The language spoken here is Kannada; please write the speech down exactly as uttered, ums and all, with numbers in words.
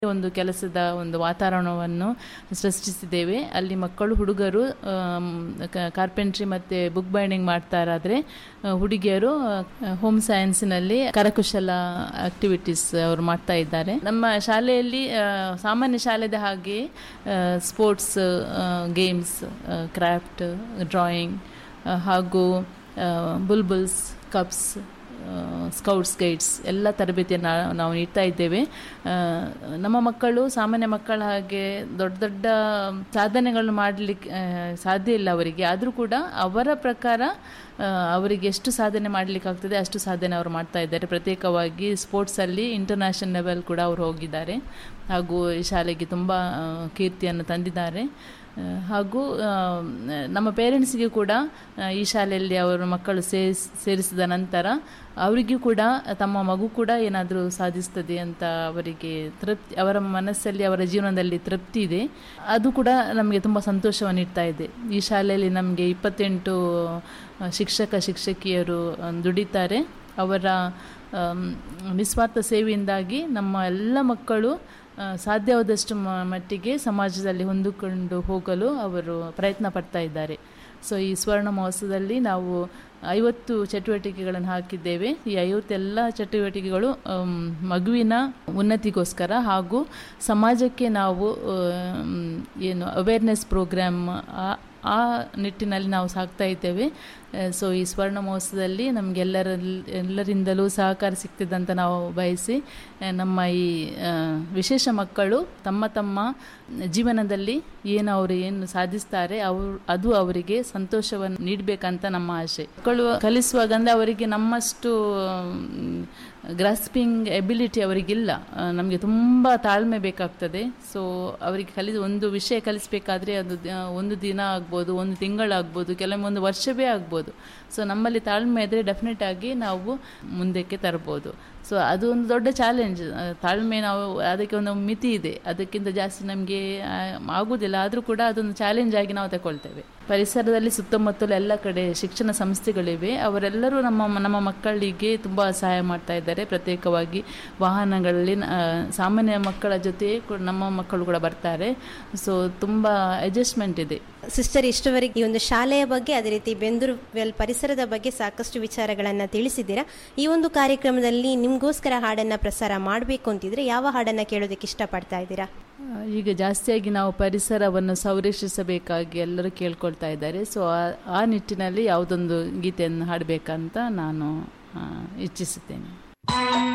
ಒಂದು ಕೆಲಸದ ಒಂದು ವಾತಾವರಣವನ್ನು ಸೃಷ್ಟಿಸಿದ್ದೇವೆ. ಅಲ್ಲಿ ಮಕ್ಕಳು ಹುಡುಗರು ಕಾರ್ಪೆಂಟ್ರಿ ಮತ್ತು ಬುಕ್ ಬೈಂಡಿಂಗ್ ಮಾಡ್ತಾರಾದರೆ ಹುಡುಗಿಯರು ಹೋಮ್ ಸೈನ್ಸ್ನಲ್ಲಿ ಕರಕುಶಲ ಆಕ್ಟಿವಿಟೀಸ್ ಅವರು ಮಾಡ್ತಾ ಇದ್ದಾರೆ. ನಮ್ಮ ಶಾಲೆಯಲ್ಲಿ ಸಾಮಾನ್ಯ ಶಾಲೆದ ಹಾಗೆ ಸ್ಪೋರ್ಟ್ಸ್, ಗೇಮ್ಸ್, ಕ್ರಾಫ್ಟ್, ಡ್ರಾಯಿಂಗ್ ಹಾಗೂ ಬುಲ್ಬುಲ್ಸ್, ಕಪ್ಸ್, ಸ್ಕೌಟ್ಸ್ ಗೈಡ್ಸ್ ಎಲ್ಲ ತರಬೇತಿಯನ್ನು ನಾವು ನೀಡ್ತಾ ಇದ್ದೇವೆ. ನಮ್ಮ ಮಕ್ಕಳು ಸಾಮಾನ್ಯ ಮಕ್ಕಳ ಹಾಗೆ ದೊಡ್ಡ ದೊಡ್ಡ ಸಾಧನೆಗಳನ್ನು ಮಾಡಲಿಕ್ಕೆ ಸಾಧ್ಯ ಇಲ್ಲ ಅವರಿಗೆ. ಆದರೂ ಕೂಡ ಅವರ ಪ್ರಕಾರ ಅವರಿಗೆ ಎಷ್ಟು ಸಾಧನೆ ಮಾಡಲಿಕ್ಕಾಗ್ತದೆ ಅಷ್ಟು ಸಾಧನೆ ಅವರು ಮಾಡ್ತಾ ಇದ್ದಾರೆ. ಪ್ರತ್ಯೇಕವಾಗಿ ಸ್ಪೋರ್ಟ್ಸಲ್ಲಿ ಇಂಟರ್ನ್ಯಾಷನಲ್ ಲೆವೆಲ್ ಕೂಡ ಅವರು ಹೋಗಿದ್ದಾರೆ ಹಾಗೂ ಈ ಶಾಲೆಗೆ ತುಂಬ ಕೀರ್ತಿಯನ್ನು ತಂದಿದ್ದಾರೆ. ಹಾಗೂ ನಮ್ಮ ಪೇರೆಂಟ್ಸಿಗೆ ಕೂಡ ಈ ಶಾಲೆಯಲ್ಲಿ ಅವರ ಮಕ್ಕಳು ಸೇರಿಸ್ ಸೇರಿಸಿದ ನಂತರ ಅವರಿಗೂ ಕೂಡ ತಮ್ಮ ಮಗು ಕೂಡ ಏನಾದರೂ ಸಾಧಿಸ್ತದೆ ಅಂತ ಅವರಿಗೆ ತೃಪ್ತಿ, ಅವರ ಮನಸ್ಸಲ್ಲಿ ಅವರ ಜೀವನದಲ್ಲಿ ತೃಪ್ತಿ ಇದೆ. ಅದು ಕೂಡ ನಮಗೆ ತುಂಬ ಸಂತೋಷವನ್ನು ನೀಡ್ತಾ ಇದೆ. ಈ ಶಾಲೆಯಲ್ಲಿ ನಮಗೆ ಇಪ್ಪತ್ತೆಂಟು ಶಿಕ್ಷಕ ಶಿಕ್ಷಕಿಯರು ದುಡಿತಾರೆ. ಅವರ ನಿಸ್ವಾರ್ಥ ಸೇವೆಯಿಂದಾಗಿ ನಮ್ಮ ಎಲ್ಲ ಮಕ್ಕಳು ಸಾಧ್ಯವಾದಷ್ಟು ಮಟ್ಟಿಗೆ ಸಮಾಜದಲ್ಲಿ ಹೊಂದಿಕೊಂಡು ಹೋಗಲು ಅವರು ಪ್ರಯತ್ನ ಪಡ್ತಾ ಇದ್ದಾರೆ. ಸೊ ಈ ಸ್ವರ್ಣ ಮಹೋತ್ಸವದಲ್ಲಿ ನಾವು ಐವತ್ತು ಚಟುವಟಿಕೆಗಳನ್ನು ಹಾಕಿದ್ದೇವೆ. ಈ ಐವತ್ತೆಲ್ಲ ಚಟುವಟಿಕೆಗಳು ಮಗುವಿನ ಉನ್ನತಿಗೋಸ್ಕರ ಹಾಗೂ ಸಮಾಜಕ್ಕೆ ನಾವು ಏನು ಅವೇರ್ನೆಸ್ ಪ್ರೋಗ್ರಾಮ್ ಆ ನಿಟ್ಟಿನಲ್ಲಿ ನಾವು ಸಾಗ್ತಾ ಇದ್ದೇವೆ. ಸೊ ಈ ಸ್ವರ್ಣ ಮಹೋತ್ಸವದಲ್ಲಿ ನಮಗೆಲ್ಲರಲ್ಲಿ ಎಲ್ಲರಿಂದಲೂ ಸಹಕಾರ ಸಿಗ್ತಿದೆ ಅಂತ ನಾವು ಬಯಸಿ, ನಮ್ಮ ಈ ವಿಶೇಷ ಮಕ್ಕಳು ತಮ್ಮ ತಮ್ಮ ಜೀವನದಲ್ಲಿ ಏನು ಅವರು ಏನು ಸಾಧಿಸ್ತಾರೆ ಅವರು ಅದು ಅವರಿಗೆ ಸಂತೋಷವನ್ನು ನೀಡಬೇಕಂತ ನಮ್ಮ ಆಸೆ. ಮಕ್ಕಳು ಕಲಿಸುವಾಗ ಅಂದರೆ ಅವರಿಗೆ ನಮ್ಮಷ್ಟು ಗ್ರಾಸ್ಪಿಂಗ್ ಎಬಿಲಿಟಿ ಅವರಿಗಿಲ್ಲ. ನಮಗೆ ತುಂಬ ತಾಳ್ಮೆ ಬೇಕಾಗ್ತದೆ. ಸೊ ಅವರಿಗೆ ಕಲಿ ಒಂದು ವಿಷಯ ಕಲಿಸಬೇಕಾದ್ರೆ ಅದು ಒಂದು ದಿನ ಆಗ್ಬೋದು, ಒಂದು ತಿಂಗಳಾಗ್ಬೋದು, ಕೆಲವೊಂದು ವರ್ಷವೇ ಆಗ್ಬೋದು. ಸೊ ನಮ್ಮಲ್ಲಿ ತಾಳ್ಮೆ ಇದ್ದರೆ ಡೆಫಿನೆಟ್ ಆಗಿ ನಾವು ಮುಂದಕ್ಕೆ ತರ್ಬೋದು. ಸೊ ಅದು ಒಂದು ದೊಡ್ಡ ಚಾಲೆಂಜ್. ತಾಳ್ಮೆ ನಾವು ಅದಕ್ಕೆ ಒಂದು ಮಿತಿ ಇದೆ, ಅದಕ್ಕಿಂತ ಜಾಸ್ತಿ ನಮಗೆ ಆಗೋದಿಲ್ಲ. ಆದರೂ ಕೂಡ ಅದೊಂದು ಚಾಲೆಂಜ್ ಆಗಿ ನಾವು ತಗೊಳ್ತೇವೆ. ಪರಿಸರದಲ್ಲಿ ಸುತ್ತಮುತ್ತಲು ಎಲ್ಲ ಕಡೆ ಶಿಕ್ಷಣ ಸಂಸ್ಥೆಗಳಿವೆ. ಅವರೆಲ್ಲರೂ ನಮ್ಮ ನಮ್ಮ ಮಕ್ಕಳಿಗೆ ತುಂಬ ಸಹಾಯ ಮಾಡ್ತಾ ಇದ್ದಾರೆ. ಪ್ರತ್ಯೇಕವಾಗಿ ವಾಹನಗಳಲ್ಲಿ ಸಾಮಾನ್ಯ ಮಕ್ಕಳ ಜೊತೆ ನಮ್ಮ ಮಕ್ಕಳು ಕೂಡ ಬರ್ತಾರೆ. ಸೊ ತುಂಬ ಅಡ್ಜಸ್ಟ್ಮೆಂಟ್ ಇದೆ. ಸಿಸ್ಟರ್, ಇಷ್ಟವರೆಗೆ ಈ ಒಂದು ಶಾಲೆಯ ಬಗ್ಗೆ, ಅದೇ ರೀತಿ ಬೆಂದೂರು ವೆಲ್ ಪರಿಸರದ ಬಗ್ಗೆ ಸಾಕಷ್ಟು ವಿಚಾರಗಳನ್ನು ತಿಳಿಸಿದ್ದೀರಾ. ಈ ಒಂದು ಕಾರ್ಯಕ್ರಮದಲ್ಲಿ ನಿಮಗೋಸ್ಕರ ಹಾಡನ್ನು ಪ್ರಸಾರ ಮಾಡಬೇಕು ಅಂತಿದ್ರೆ ಯಾವ ಹಾಡನ್ನು ಕೇಳೋದಕ್ಕೆ ಇಷ್ಟಪಡ್ತಾ ಇದ್ದೀರಾ? ಈಗ ಜಾಸ್ತಿಯಾಗಿ ನಾವು ಪರಿಸರವನ್ನು ಸಂರಕ್ಷಿಸಬೇಕಾಗಿ ಎಲ್ಲರೂ ಕೇಳ್ಕೊಳ್ತಾ ಇದ್ದಾರೆ. ಸೊ ಆ ನಿಟ್ಟಿನಲ್ಲಿ ಯಾವುದೊಂದು ಗೀತೆಯನ್ನು ಹಾಡಬೇಕಂತ ನಾನು ಇಚ್ಛಿಸುತ್ತೇನೆ.